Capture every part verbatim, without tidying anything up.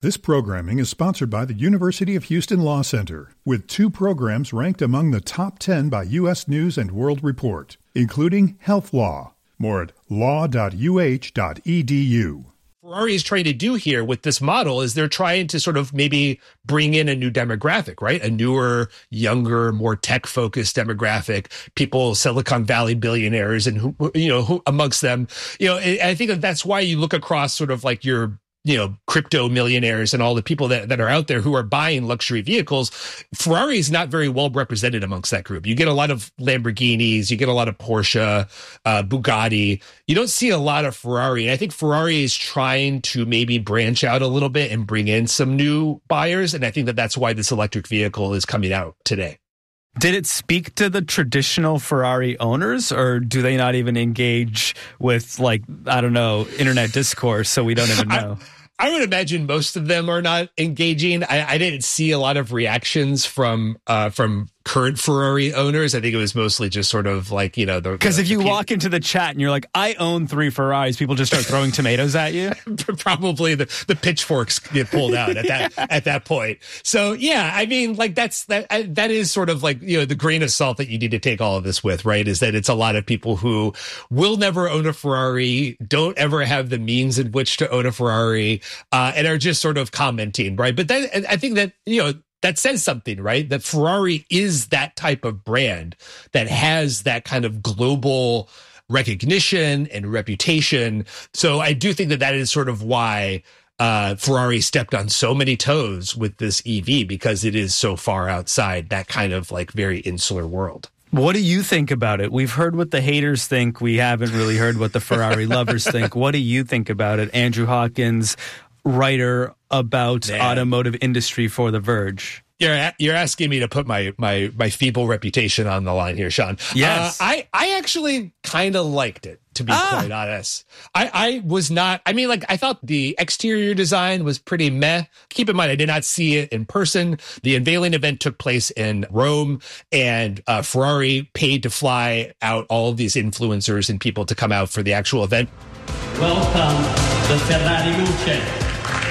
This programming is sponsored by the University of Houston Law Center, with two programs ranked among the top ten by U S News and World Report, including Health Law. More at law dot u h dot e d u. Ferrari is trying to do here with this model is they're trying to sort of maybe bring in a new demographic, right? A newer, younger, more tech-focused demographic, people, Silicon Valley billionaires, and who, you know, who amongst them, you know, I think that that's why you look across sort of like your, you know, crypto millionaires and all the people that, that are out there who are buying luxury vehicles. Ferrari is not very well represented amongst that group. You get a lot of Lamborghinis, you get a lot of Porsche, uh, Bugatti. You don't see a lot of Ferrari. And I think Ferrari is trying to maybe branch out a little bit and bring in some new buyers. And I think that that's why this electric vehicle is coming out today. Did it speak to the traditional Ferrari owners, or do they not even engage with, like, I don't know, internet discourse, so we don't even know? I, I would imagine most of them are not engaging. I, I didn't see a lot of reactions from uh, from current Ferrari owners. I think it was mostly just sort of like, you know, because if you the, walk into the chat and you're like, I own three Ferraris, people just start throwing tomatoes at you. Probably the, the pitchforks get pulled out at that at that point. So yeah, I mean, like that's that that is sort of like, you know, the grain of salt that you need to take all of this with, right? Is that it's a lot of people who will never own a Ferrari, don't ever have the means in which to own a Ferrari, uh, and are just sort of commenting, right? But then I think that, you know, that says something, right? That Ferrari is that type of brand that has that kind of global recognition and reputation. So I do think that that is sort of why uh, Ferrari stepped on so many toes with this E V, because it is so far outside that kind of like very insular world. What do you think about it? We've heard what the haters think. We haven't really heard what the Ferrari lovers think. What do you think about it? Andrew Hawkins, writer about Man. automotive industry for The Verge. You're you're asking me to put my my my feeble reputation on the line here, Sean. Yes, uh, I I actually kind of liked it, to be ah. quite honest. I I was not. I mean, like I thought the exterior design was pretty meh. Keep in mind, I did not see it in person. The unveiling event took place in Rome, and uh, Ferrari paid to fly out all of these influencers and people to come out for the actual event. Welcome, the Ferrari Luce.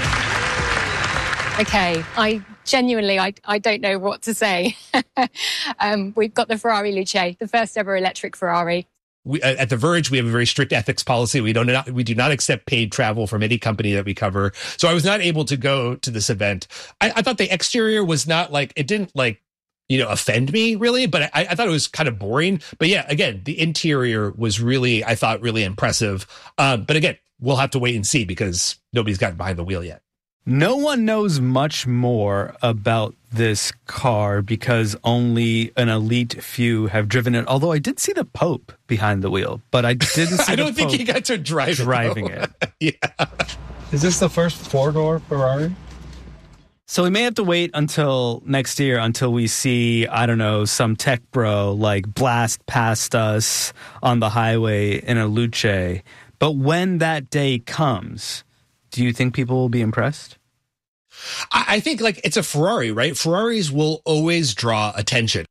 Okay, I genuinely, I, I don't know what to say. um, we've got the Ferrari Luce, the first ever electric Ferrari. We, at The Verge, we have a very strict ethics policy. We don't not, we do not accept paid travel from any company that we cover. So I was not able to go to this event. I, I thought the exterior was not like, it didn't like, you know, offend me really, but I, I thought it was kind of boring. But yeah, again, the interior was really, I thought, really impressive. Um, but again, we'll have to wait and see because nobody's gotten behind the wheel yet. No one knows much more about this car because only an elite few have driven it. Although I did see the Pope behind the wheel, but I didn't see I the don't think Pope he got to drive driving it. it. Yeah. Is this the first four-door Ferrari? So we may have to wait until next year until we see, I don't know, some tech bro like blast past us on the highway in a Luce. But when that day comes, do you think people will be impressed? I think like it's a Ferrari, right? Ferraris will always draw attention.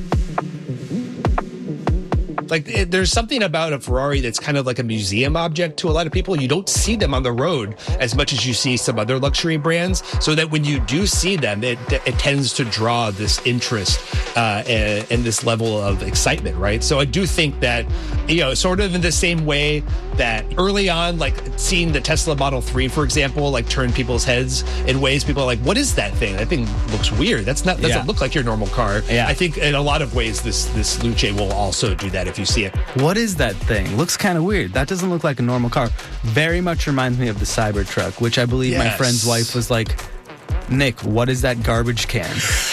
Like it, there's something about a Ferrari that's kind of like a museum object to a lot of people. You don't see them on the road as much as you see some other luxury brands. So that when you do see them, it, it tends to draw this interest uh, and, and this level of excitement, right? So I do think that, you know, sort of in the same way that early on, like seeing the Tesla Model three, for example, like turn people's heads in ways people are like, what is that thing? That thing looks weird. That's not, doesn't yeah. look like your normal car. Yeah. I think in a lot of ways, this, this Luce will also do that if you see it. What is that thing? Looks kind of weird. That doesn't look like a normal car. Very much reminds me of the Cybertruck, which I believe yes. my friend's wife was like, Nick, what is that garbage can?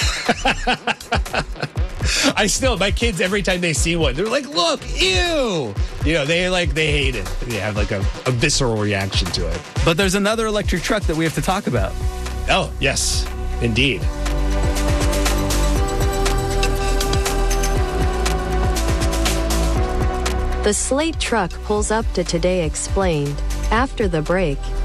I still, my kids, every time they see one, they're like, look, ew. You know, they like, they hate it. They have like a, a visceral reaction to it. But there's another electric truck that we have to talk about. Oh, yes, indeed. The Slate truck pulls up to Today Explained. After the break,